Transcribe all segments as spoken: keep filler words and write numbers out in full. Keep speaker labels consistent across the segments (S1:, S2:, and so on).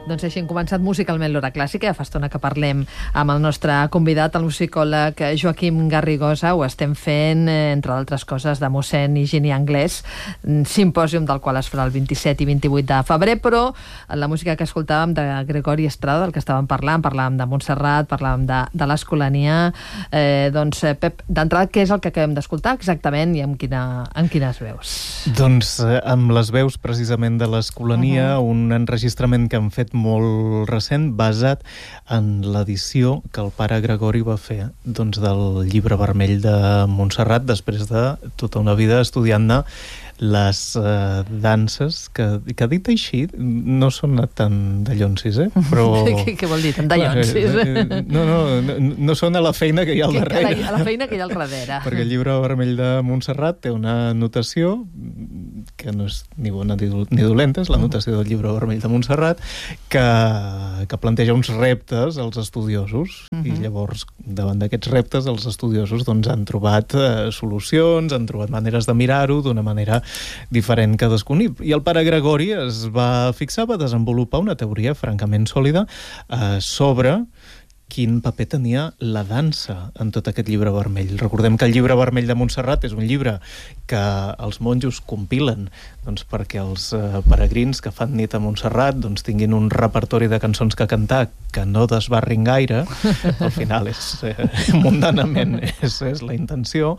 S1: Doncs així hem començat musicalment l'hora clàssica. Ja fa estona que parlem amb el nostre convidat, el musicòleg Joaquim Garrigosa. Ho estem fent, entre altres coses, de mossèn Higini Anglès, simpòsium del qual es farà el vint-i-set i vint-i-vuit de febrer, però la música que escoltàvem de Gregori Estrada, del que estàvem parlant, parlàvem de Montserrat, parlàvem de, de l'Escolania. Eh, doncs, Pep, d'entrada, què és el que acabem d'escoltar exactament i amb, quina, amb quines veus?
S2: Doncs eh, amb les veus precisament de l'Escolania, uh-huh. un enregistrament que han fet molt recent, basat en l'edició que el pare Gregori va fer doncs, del Llibre Vermell de Montserrat, després de tota una vida estudiant-ne les uh, danses, que, que dit així no sona tan dallonsis, eh? Però...
S1: Què, què vol dir, tan dallonsis?
S2: No, no, no, no sona la feina que hi ha al darrere.
S1: La, la feina que hi ha al darrere.
S2: Perquè el Llibre Vermell de Montserrat té una notació que no és ni bona ni dolenta, és la notació del Llibre Vermell de Montserrat, que, que planteja uns reptes als estudiosos, uh-huh. i llavors, davant d'aquests reptes, els estudiosos doncs, han trobat eh, solucions, han trobat maneres de mirar-ho d'una manera diferent cadascun. I el pare Gregori es va fixar, va desenvolupar una teoria francament sòlida eh, sobre quin paper tenia la dansa en tot aquest llibre vermell. Recordem que el Llibre Vermell de Montserrat és un llibre que els monjos compilen doncs, perquè els eh, peregrins que fan nit a Montserrat doncs, tinguin un repertori de cançons que cantar que no desbarrin gaire. Al final és eh, mundanament és, és la intenció,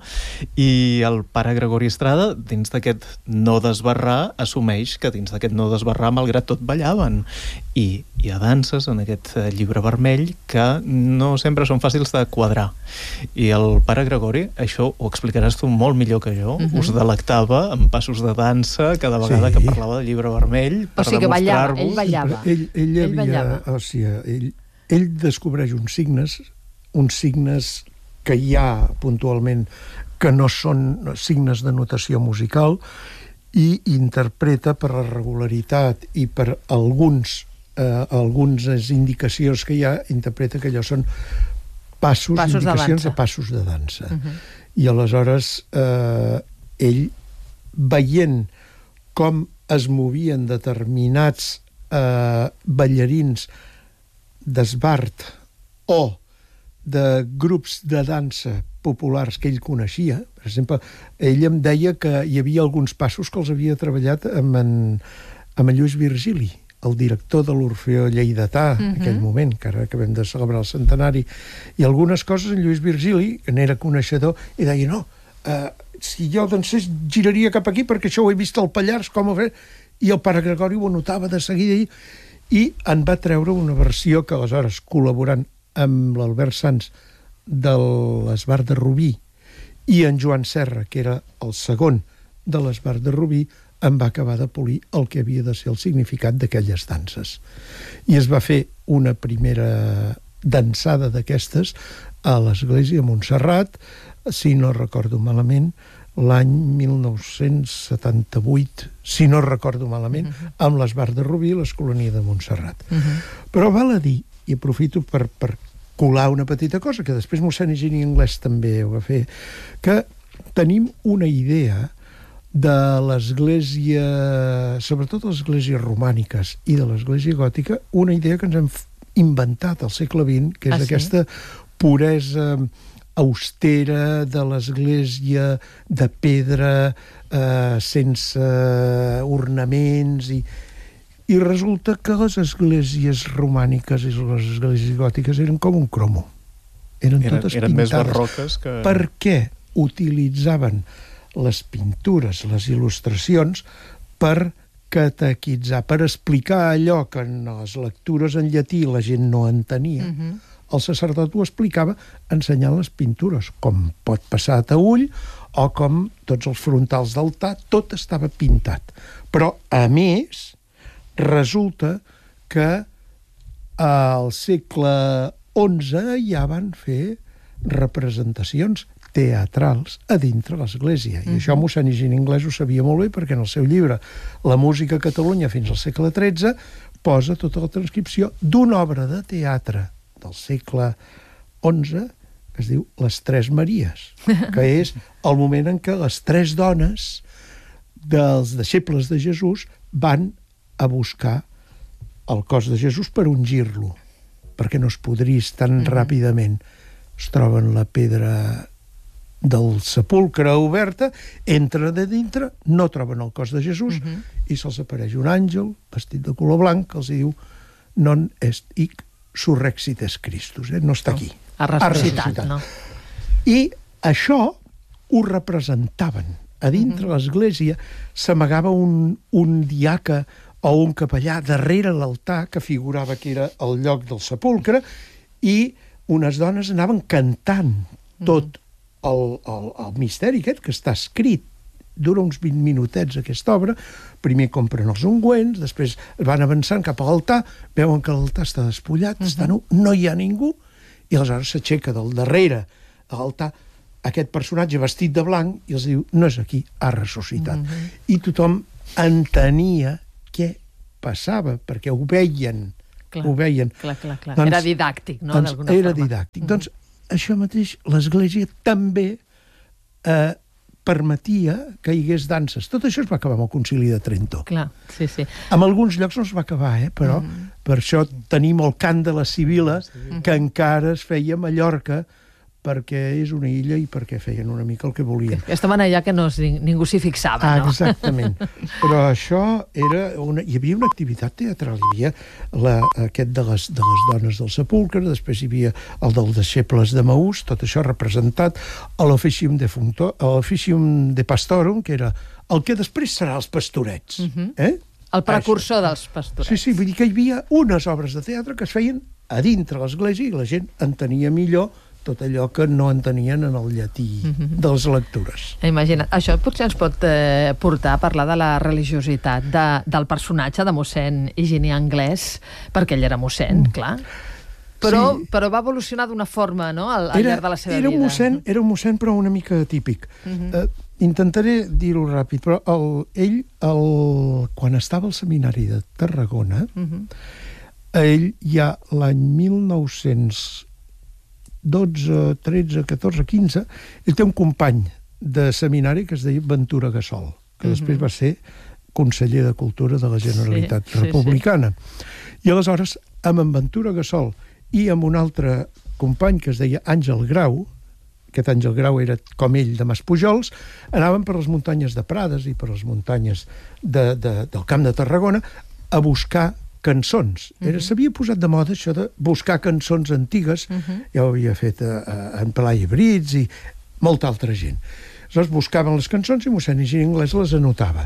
S2: i el pare Gregori Estrada dins d'aquest no desbarrar assumeix que dins d'aquest no desbarrar malgrat tot ballaven, i hi ha danses en aquest llibre vermell que no sempre són fàcils de quadrar, i el pare Gregori, això ho explicaràs tu molt millor que jo, uh-huh. us delectava amb passos de dansa cada vegada sí. que parlava del llibre vermell per
S1: o sigui
S2: demostrar-vos...
S1: ell ballava,
S3: ell, ell,
S1: ell
S3: havia,
S1: ballava.
S3: O sigui, ell, ell descobreix uns signes, uns signes que hi ha puntualment que no són signes de notació musical, i interpreta per la regularitat i per alguns eh, algunes indicacions que hi ha, interpreta que allò són passos, passos indicacions de, de passos de dansa. Uh-huh. I aleshores eh, ell, veient com es movien determinats eh, ballarins d'esbart o de grups de dansa populars que ell coneixia, per exemple, ell em deia que hi havia alguns passos que els havia treballat amb en, amb en Lluís Virgili, el director de l'Orfeó Lleidatà, uh-huh. en aquell moment, que ara acabem de celebrar el centenari, i algunes coses en Lluís Virgili, que n'era coneixedor, i deia, no, eh, si jo dansés giraria cap aquí perquè això ho he vist al Pallars, com ho fe... I el pare Gregori ho notava de seguida, i, i en va treure una versió que aleshores, col·laborant amb l'Albert Sans de l'Esbart de Rubí i en Joan Serra, que era el segon de l'Esbart de Rubí, en va acabar de polir el que havia de ser el significat d'aquelles danses. I es va fer una primera dansada d'aquestes a l'església de Montserrat, si no recordo malament, l'any mil nou-cents setanta-vuit, si no recordo malament, uh-huh. amb l'Esbart de Rubí i l'Escolania de Montserrat. Uh-huh. Però val a dir, i aprofito per, per colar una petita cosa, que després mossèn Higini Anglès també ho va fer, que tenim una idea de l'església, sobretot les esglésies romàniques i de l'església gòtica, una idea que ens hem inventat al segle vint, que és ah, sí? aquesta puresa austera de l'església de pedra, eh, sense ornaments, i, i resulta que les esglésies romàniques i les esglésies gòtiques eren com un cromo. Eren, eren totes
S2: eren
S3: pintades.
S2: Més barroques que...
S3: Per què utilitzaven les pintures, les il·lustracions, per catequitzar, per explicar allò que en les lectures en llatí la gent no entenia. Uh-huh. El sacerdot ho explicava ensenyant les pintures, com pot passar a Taüll, o com tots els frontals d'altar, tot estava pintat. Però, a més, resulta que al segle onze ja van fer representacions teatrals a dintre l'església. I uh-huh. això mossèn Higini Anglès ho sabia molt bé, perquè en el seu llibre La música a Catalunya fins al segle tretze posa tota la transcripció d'una obra de teatre del segle onze, que es diu Les Tres Maries, que és el moment en què les tres dones dels deixebles de Jesús van a buscar el cos de Jesús per ungir-lo, perquè no es podrís tan mm-hmm. ràpidament. Es troben la pedra del sepulcre oberta, entren de dintre, no troben el cos de Jesús, mm-hmm. i se'ls apareix un àngel vestit de color blanc que els diu non est hic surrexites Christus, eh? No està aquí.
S1: Ha ressuscitat, ha ressuscitat. No?
S3: I això ho representaven. A dintre mm-hmm. l'església s'amagava un, un diaca o un capellà darrere l'altar que figurava que era el lloc del sepulcre, i unes dones anaven cantant tot el, el, el misteri aquest que està escrit. Dura uns vint minutets aquesta obra. Primer compren els ungüents, després van avançant cap a l'altar, veuen que l'altar està despullat, uh-huh. està nu, no hi ha ningú, i aleshores s'aixeca del darrere de l'altar aquest personatge vestit de blanc i els diu, no és aquí, ha ressuscitat. Uh-huh. I tothom entenia què passava, perquè ho veien.
S1: Clar,
S3: ho veien.
S1: Clar, clar, clar. Doncs, era didàctic, no?
S3: Doncs
S1: d'alguna
S3: era
S1: forma.
S3: didàctic. Mm. Doncs això mateix, l'Església també eh, permetia que hi hagués danses. Tot això es va acabar amb el Concili de Trento.
S1: Clar, sí, sí.
S3: En alguns llocs no es va acabar, eh? Però mm. per això tenim el cant de la Sibila, mm. que encara es feia a Mallorca, perquè és una illa i perquè feien una mica el que volien.
S1: Estaven allà que no, ningú s'hi fixava,
S3: ah,
S1: no?
S3: Exactament. Però això era... Una, hi havia una activitat teatral. Hi havia la, aquest de les, de les dones del sepulcre, després hi havia el dels deixebles de Maús, tot això representat a l'Officium de Functor, a l'Officium de Pastorum, que era el que després serà els pastorets. Uh-huh. eh?
S1: El precursor això. Dels pastorets.
S3: Sí, sí, vull dir que hi havia unes obres de teatre que es feien a dintre l'església i la gent entenia millor tot allò que no entenien en el llatí mm-hmm. de les lectures.
S1: Imagina't, això potser ens pot eh, portar a parlar de la religiositat de, del personatge de mossèn Higini Anglès, perquè ell era mossèn, mm. clar. Però, sí. però va evolucionar d'una forma, no?, al, al era, llarg de la seva
S3: era
S1: vida.
S3: Un mossèn, era un mossèn, però una mica atípic. Mm-hmm. Eh, intentaré dir-ho ràpid, però el, ell, el, quan estava al seminari de Tarragona, mm-hmm. ell ja l'any mil nou-cents dotze, tretze, catorze, quinze, ell té un company de seminari que es deia Ventura Gassol, que mm-hmm. després va ser conseller de Cultura de la Generalitat sí, Republicana. Sí, sí. I aleshores, amb en Ventura Gassol i amb un altre company que es deia Àngel Grau, aquest Àngel Grau era com ell de Maspujols, anaven per les muntanyes de Prades i per les muntanyes de, de, del Camp de Tarragona a buscar cançons. Era, uh-huh. S'havia posat de moda això de buscar cançons antigues, uh-huh. ja ho havia fet a, a, en Pelai Brits i molta altra gent. Aleshores buscaven les cançons i mossèn Higini Anglès les anotava.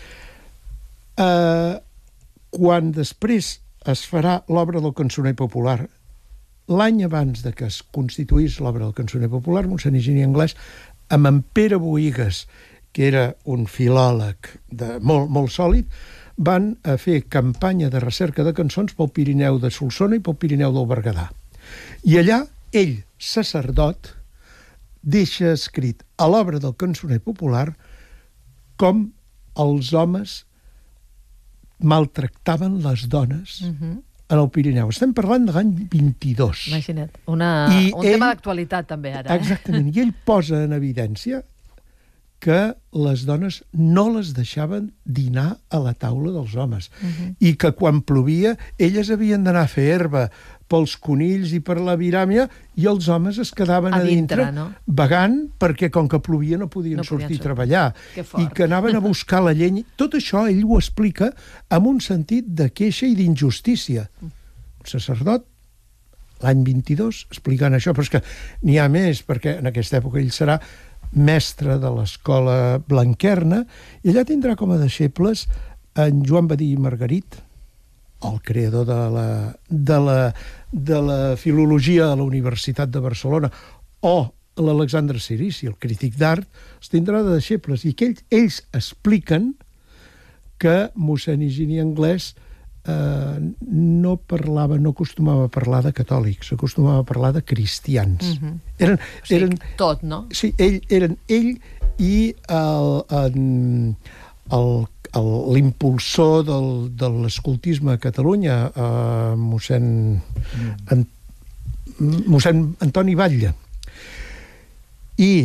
S3: Uh, quan després es farà l'obra del cançoner popular, l'any abans de que es constituís l'obra del cançoner popular, mossèn Higini Anglès, amb en Pere Boïgues, que era un filòleg de, molt, molt sòlid, van a fer campanya de recerca de cançons pel Pirineu de Solsona i pel Pirineu del Berguedà. I allà, ell, sacerdot, deixa escrit a l'obra del cançoner popular com els homes maltractaven les dones uh-huh. en el Pirineu. Estem parlant de l'any vint-i-dos.
S1: Imagina't, una, un ell, tema d'actualitat també ara. Eh?
S3: Exactament, i ell posa en evidència que les dones no les deixaven dinar a la taula dels homes. Uh-huh. I que quan plovia, elles havien d'anar a fer herba pels conills i per la viràmia, i els homes es quedaven a, a dintre, dintre no? vagant, perquè com que plovia no podien, no podien sortir a treballar. I que anaven a buscar la llenya. Tot això ell ho explica amb un sentit de queixa i d'injustícia. Un sacerdot, l'any vint-i-dos, explicant això, però és que n'hi ha més, perquè en aquesta època ell serà mestre de l'escola blanquerna, i allà tindrà com a deixebles en Joan Badí i Margarit, el creador de la, de la, de la filologia a la Universitat de Barcelona, o l'Alexandre Cirici, el crític d'art, els tindrà de deixebles, i que ells, ells expliquen que mossèn Higini Anglès eh, no parlava, no acostumava a parlar de catòlics, acostumava a parlar de cristians. Mm-hmm. Eren,
S1: o sigui,
S3: eren,
S1: tot, no?
S3: Sí, ell, eren ell i el, en, el, el, l'impulsor del, de l'escoltisme a Catalunya, eh, mossèn, mm. en, mossèn Antoni Batlle. I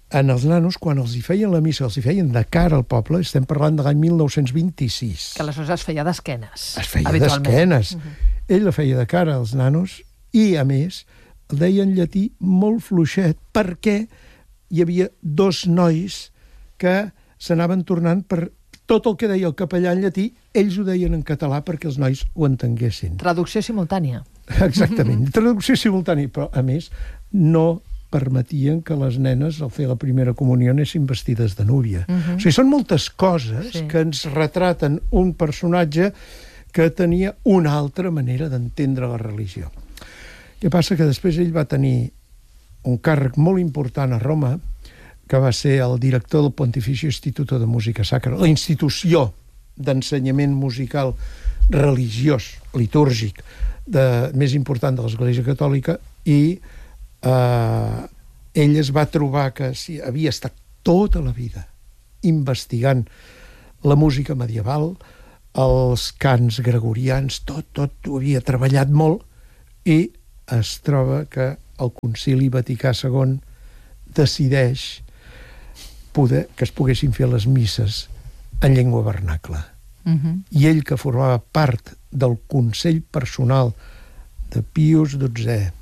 S3: en els nanos, quan els hi feien la missa, els hi feien de cara al poble, estem parlant de l'any mil nou-cents vint-i-sis.
S1: Que aleshores es feia d'esquenes.
S3: Es feia d'esquenes. Uh-huh. Ell la feia de cara als nanos i, a més, el deia en llatí molt fluixet, perquè hi havia dos nois que s'anaven tornant per tot el que deia el capellà en llatí, ells ho deien en català perquè els nois ho entenguessin.
S1: Traducció simultània.
S3: Exactament, traducció simultània, però, a més, no permetien que les nenes, al fer la primera comunió, anessin vestides de núvia. Uh-huh. O sigui, són moltes coses sí. que ens retraten un personatge que tenia una altra manera d'entendre la religió. Què passa? Que després ell va tenir un càrrec molt important a Roma, que va ser el director del Pontificio Instituto de Música Sacra, la institució d'ensenyament musical religiós, litúrgic, de, més important de l'Església Catòlica, i eh, ell es va trobar que sí, havia estat tota la vida investigant la música medieval, els cants gregorians, tot, tot ho havia treballat molt, i es troba que el Concili Vaticà segon decideix poder, que es poguessin fer les misses en llengua vernacla. Uh-huh. I ell, que formava part del consell personal de Pius dotzè,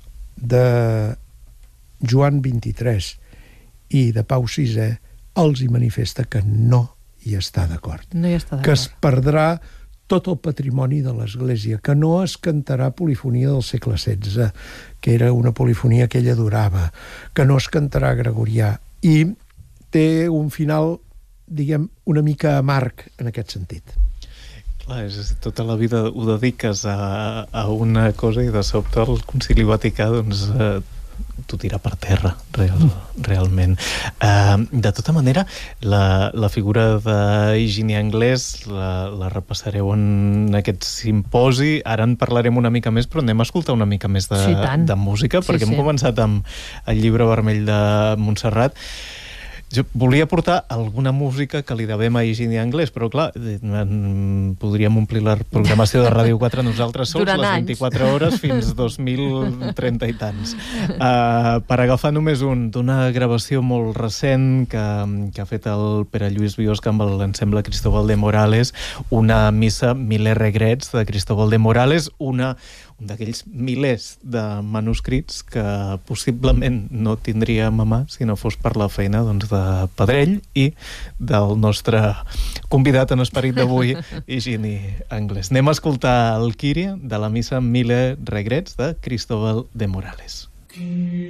S3: de Joan vint-i-tres i de Pau sisè, els hi manifesta que no hi està d'acord.
S1: No hi està d'acord.
S3: Que es perdrà tot el patrimoni de l'Església, que no es cantarà polifonia del segle setze, que era una polifonia que ell adorava, que no es cantarà gregorià, i té un final, diguem, una mica amarg en aquest sentit.
S2: Clar, és, tota la vida ho dediques a, a una cosa i de sobte el Concili Vaticà doncs eh, t'ho tira per terra, real, realment. Uh, de tota manera, la, la figura d'Higini Anglès la, la repassareu en aquest simposi. Ara en parlarem una mica més, però anem a escoltar una mica més de,
S1: sí,
S2: de música, perquè sí, hem sí. començat amb el Llibre Vermell de Montserrat. Jo volia portar alguna música que li devem a Higini Anglès, però clar, podríem omplir la programació de Ràdio quatre nosaltres sols,
S1: durant
S2: les vint-i-quatre hores fins dos mil trenta i tants. Uh, per agafar només un d'una gravació molt recent que, que ha fet el Pere Lluís Biosca amb l'ensemble Cristóbal de Morales, una missa Mille Regrets de Cristóbal de Morales, una un d'aquells milers de manuscrits que possiblement no tindríem a mà si no fos per la feina doncs, de Pedrell i del nostre convidat en esperit d'avui, Higini Anglès. Anem a escoltar el Kyrie de la missa Mille Regrets de Cristóbal de Morales.